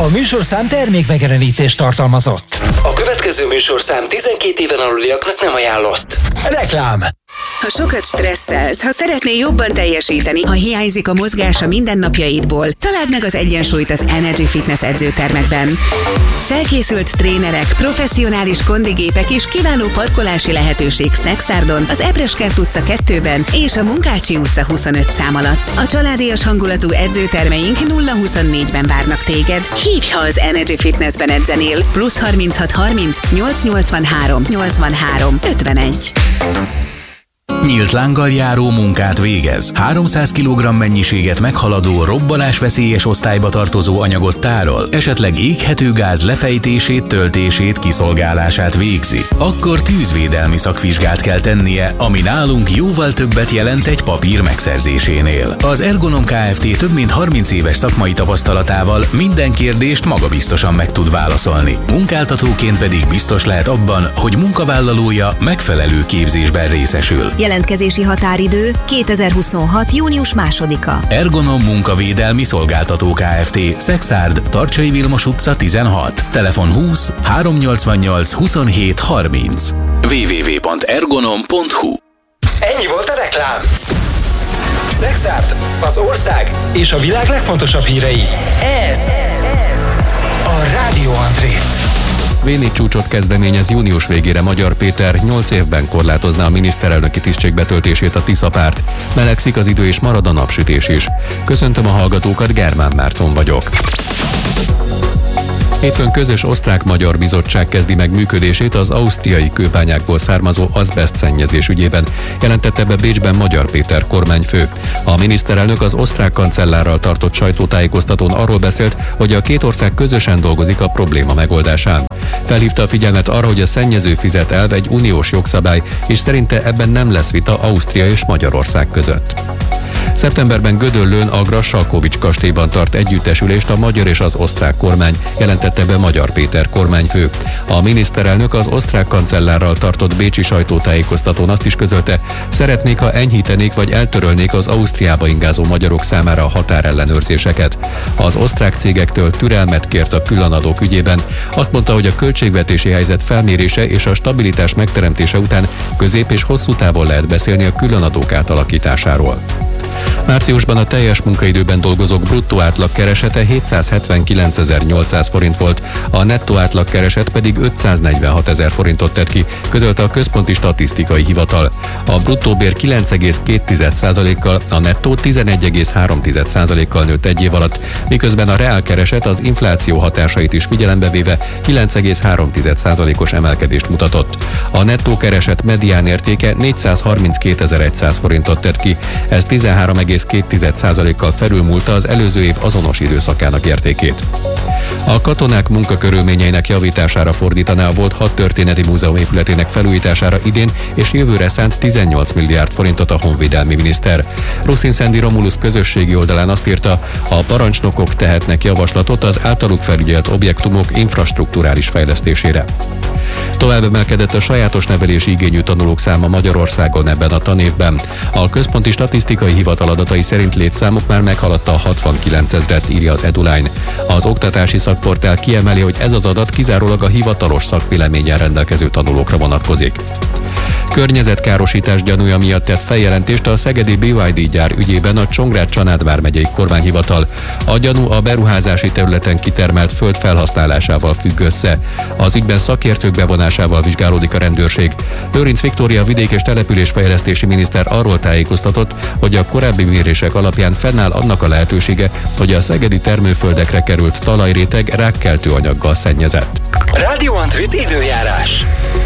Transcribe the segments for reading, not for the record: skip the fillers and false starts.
műsorszám termékmegjelenítést tartalmazott. A következő műsorszám 12 éven aluliaknak nem ajánlott. Reklám. Ha sokat stresszelsz, ha szeretnél jobban teljesíteni, ha hiányzik a mozgás a mindennapjaidból, találd meg az egyensúlyt az Energy Fitness edzőtermekben. Felkészült trénerek, professzionális kondigépek és kiváló parkolási lehetőség Szexárdon, az Ebreskert utca 2-ben és a Munkácsi utca 25 szám alatt. A családias hangulatú edzőtermeink 0-24-ben várnak téged. Hívj, ha az Energy Fitnessben edzenél. +36 30 883 83 51. Nyílt lánggal járó munkát végez. 300 kg mennyiséget meghaladó, robbanásveszélyes osztályba tartozó anyagot tárol, esetleg éghető gáz lefejtését, töltését, kiszolgálását végzi. Akkor tűzvédelmi szakvizsgát kell tennie, ami nálunk jóval többet jelent egy papír megszerzésénél. Az Ergonom Kft. Több mint 30 éves szakmai tapasztalatával minden kérdést magabiztosan meg tud válaszolni. Munkáltatóként pedig biztos lehet abban, hogy munkavállalója megfelelő képzésben részesül. Jelentkezési határidő 2026. június 2-a. Ergonom Munkavédelmi Szolgáltató Kft. Szexárd, Tarcsai Vilmos utca 16. Telefon 20 388 27 30. www.ergonom.hu. Ennyi volt a reklám. Szexárd, az ország és a világ legfontosabb hírei. Ez a Rádió Andrét. V4 csúcsot kezdeményez június végére Magyar Péter, 8 évben korlátozná a miniszterelnöki tisztség betöltését a Tisza párt. Melegszik az idő és marad a napsütés is. Köszöntöm a hallgatókat, Germán Márton vagyok. Hétfőn közös osztrák-magyar bizottság kezdi meg működését az ausztriai kőbányákból származó azbeszt szennyezés ügyében, jelentette be Bécsben Magyar Péter kormányfő. A miniszterelnök az osztrák kancellárral tartott sajtótájékoztatón arról beszélt, hogy a két ország közösen dolgozik a probléma megoldásán. Felhívta a figyelmet arra, hogy a szennyező fizet elv egy uniós jogszabály, és szerinte ebben nem lesz vita Ausztria és Magyarország között. Szeptemberben Gödöllőn a Grassalkovich kastélyban tart együttesülést a magyar és az osztrák kormány, jelentette be Magyar Péter kormányfő. A miniszterelnök az osztrák kancellárral tartott bécsi sajtótájékoztatón azt is közölte, szeretnék, ha enyhítenék vagy eltörölnék az Ausztriába ingázó magyarok számára a határellenőrzéseket. Az osztrák cégektől türelmet kért a különadók ügyében. Azt mondta, hogy a költségvetési helyzet felmérése és a stabilitás megteremtése után közép és hosszú távon lehet beszélni a különadók átalakításáról. Márciusban a teljes munkaidőben dolgozók bruttó átlagkeresete 779.800 forint volt, a nettó átlagkereset pedig 546 000 forintot tett ki, közölte a Központi Statisztikai Hivatal. A bruttóbér 9,2%-kal, a nettó 11,3%-kal nőtt egy év alatt, miközben a reálkereset az infláció hatásait is figyelembe véve 9,3%-os emelkedést mutatott. A nettó kereset medián értéke 432.100 forintot tett ki, ez 13,2%-kal felülmúlta az előző év azonos időszakának értékét. A katonák munkakörülményeinek javítására fordítaná a volt hadtörténeti múzeum épületének felújítására idén és jövőre szánt 18 milliárd forintot a honvédelmi miniszter. Ruszin Szendi Romulus közösségi oldalán azt írta, a parancsnokok tehetnek javaslatot az általuk felügyelt objektumok infrastrukturális fejlesztésére. Tovább emelkedett a sajátos nevelési igényű tanulók száma Magyarországon ebben a tanévben. A Központi Statisztikai Hivatal adatai szerint létszámuk már meghaladta a 69 000-et, írja az Eduline. Az oktatási szakportál kiemeli, hogy ez az adat kizárólag a hivatalos szakvéleménnyel rendelkező tanulókra vonatkozik. Környezetkárosítás gyanúja miatt tett feljelentést a szegedi BYD gyár ügyében a Csongrád-Csanád vármegyei kormányhivatal. A gyanú a beruházási területen kitermelt föld felhasználásával függ össze. Az ügyben szakértők bevonásával vizsgálódik a rendőrség. Lőrinc Viktória vidék- és településfejlesztési miniszter arról tájékoztatott, hogy a korábbi mérések alapján fennáll annak a lehetősége, hogy a szegedi termőföldekre került talajréteg rákkeltő anyaggal szennyezett. Rádió Andrét időjárás.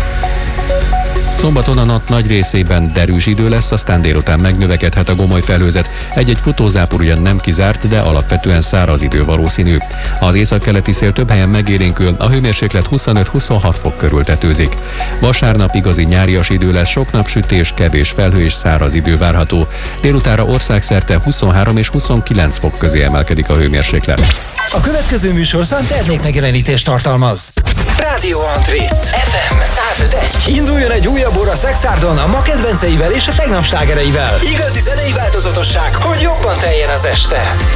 Szombaton a nap nagy részében derűs idő lesz, aztán délután megnövekedhet a gomoly felhőzet. Egy-egy futózápor ugyan nem kizárt, de alapvetően száraz idő valószínű. Az északkeleti szél több helyen megélénkül, a hőmérséklet 25-26 fok körül tetőzik. Vasárnap igazi nyárias idő lesz, sok napsütés, kevés felhő és száraz idő várható. Délutánra országszerte 23 és 29 fok közé emelkedik a hőmérséklet. A következő műsorszám termékmegjelenítést tartalmaz. Rádió Andrét, FM 105.1. Induljon egy újabb óra Szexárdon a ma kedvenceivel és a tegnap slágereivel. Igazi zenei változatosság, hogy jobban teljen az este.